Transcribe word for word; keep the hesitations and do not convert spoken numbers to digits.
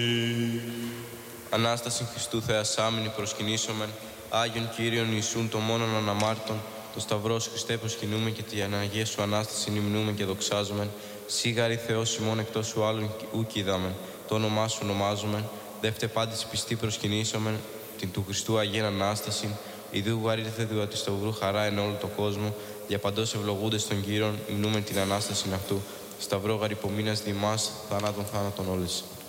Ανάσταση Χριστού Θεασάμινη προσκυνήσομεν, Άγιον Κύριον Ιησούν το μόνον αναμάρτων, το Σταυρό σου Χριστέ προσκυνούμε και την Αγία σου Ανάσταση νυμνούμε και δοξάζομεν. Σίγαρη Θεός ημών εκτός σου άλλων ούκ είδαμεν, το όνομά σου ονομάζομεν, δεύτε πάντης πιστή προσκυνήσομεν, την του Χριστού Αγίαν Ανάσταση, ιδού γαρήρθε δια του Σταυρού χαρά εν όλο το κόσμο, για παντός ευλογούντες των Κύριων, υμνούμε την Ανάσταση αυτού. Σταυρό γαρυπομείνας δι' μας, θάνατον θάνατον όλες.